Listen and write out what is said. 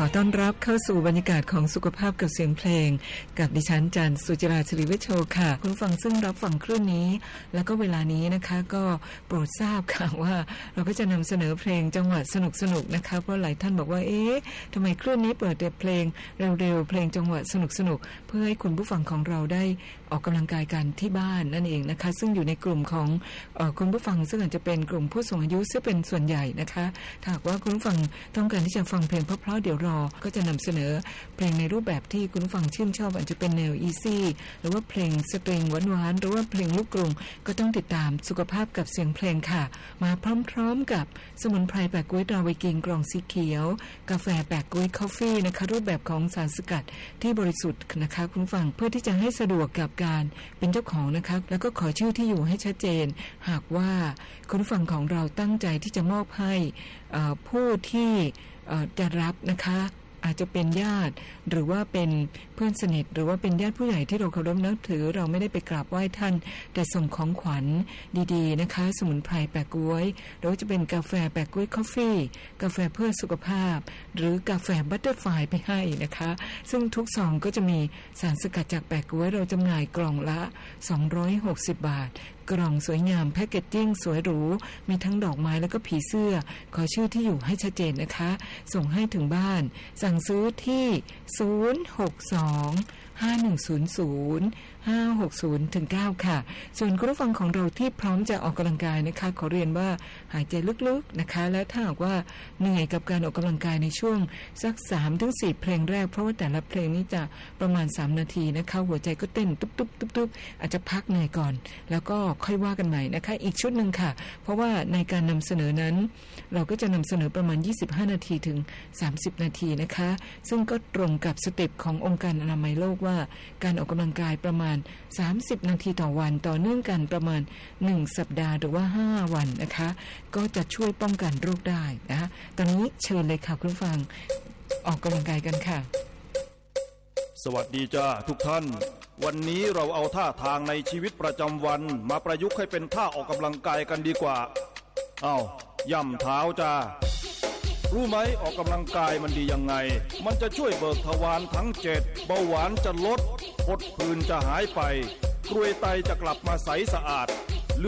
ต้อนรับเข้าสู่บรรยากาศของสุขภาพกับเสียงเพลงกับดิฉันจันทร์สุจิราศิริวิโชค่ะคุณฟังซึ่งรับฟังคลื่นนี้แล้วก็เวลานี้นะคะก็โปรดทราบค่ะว่าเราก็จะนำเสนอเพลงจังหวะสนุกๆนะคะเพราะหลายท่านบอกว่าทำไมคลื่นนี้เปิดแต่เพลงเร็วๆเพลงจังหวะสนุกๆเพื่อให้คุณผู้ฟังของเราได้ออกกำลังกายกันที่บ้านนั่นเองนะคะซึ่งอยู่ในกลุ่มของคุณผู้ฟังซึ่งอาจจะเป็นกลุ่มผู้สูงอายุซึ่งเป็นส่วนใหญ่นะคะถ้าหากว่าคุณผู้ฟังต้องการที่จะฟังเพลงเพราะๆเดี๋ยวรอก็จะนำเสนอเพลงในรูปแบบที่คุณผู้ฟังชื่นชอบอาจจะเป็นแนวอีซี่หรือว่าเพลงสตริงหวานๆหรือว่าเพลงลูกกรุงก็ต้องติดตามสุขภาพกับเสียงเพลงค่ะมาพร้อมๆกับสมุนไพรแปะก๊วยตราไวกิงกล่องสีเขียวกาแฟแปะก๊วยคอฟฟี่นะคะรูปแบบของสารสกัดที่บริสุทธิ์นะคะคุณผู้ฟังเพื่อที่จะให้สะดวกกับการเป็นเจ้าของนะคะแล้วก็ขอชื่อที่อยู่ให้ชัดเจนหากว่าคุณผู้ฟังของเราตั้งใจที่จะมอบให้ผู้ที่จะรับนะคะอาจจะเป็นญาติหรือว่าเป็นเพื่อนสนิทหรือว่าเป็นญาติผู้ใหญ่ที่เราเคารพนับถือเราไม่ได้ไปกราบไหว้ท่านแต่ส่งของขวัญดีๆนะคะสมุนไพรแปะก๊วยหรือว่าจะเป็นกาแฟแปะก๊วยคอฟฟี่กาแฟเพื่อสุขภาพหรือกาแฟบัตเตอร์ไฟไปให้นะคะซึ่งทุกซองก็จะมีสารสกัดจากแปะก๊วยเราจำหน่ายกล่องละ260 บาทกล่องสวยงามแพ็คเกจจิ้งสวยหรูมีทั้งดอกไม้แล้วก็ผีเสื้อขอชื่อที่อยู่ให้ชัดเจนนะคะส่งให้ถึงบ้านสั่งซื้อที่062-5100 560-9 ค่ะส่วนคุณผู้ฟังของเราที่พร้อมจะออกกำลังกายนะคะขอเรียนว่าหายใจลึกๆนะคะและถ้าหากว่าเหนื่อยกับการออกกำลังกายในช่วงสัก 3-4 เพลงแรกเพราะว่าแต่ละเพลงนี้จะประมาณ3นาทีนะคะหัวใจก็เต้นตุ๊บๆๆอาจจะพักเหนื่อยก่อนแล้วก็ค่อยว่ากันใหม่นะคะอีกชุดนึงค่ะเพราะว่าในการนำเสนอนั้นเราก็จะนำเสนอประมาณ25นาทีถึง30นาทีนะคะซึ่งก็ตรงกับสเต็ปขององค์การอนามัยโลกว่าการออกกำลังกายประมาณ30นาทีต่อวันต่อเนื่องกันประมาณ1สัปดาห์หรือว่า5วันนะคะก็จะช่วยป้องกันโรคได้นะคะตอนนี้เชิญเลยค่ะคุณผู้ฟังออกกำลังกายกันค่ะสวัสดีจ้าทุกท่านวันนี้เราเอาท่าทางในชีวิตประจำวันมาประยุกต์ให้เป็นท่าออกกำลังกายกันดีกว่าย่ำเท้าจ้ารู้ไหมออกกำลังกายมันดียังไงมันจะช่วยเบิกทวารทั้ง7เบาหวานจะลดผดผื่นจะหายไปกรวยไตจะกลับมาใสสะอาด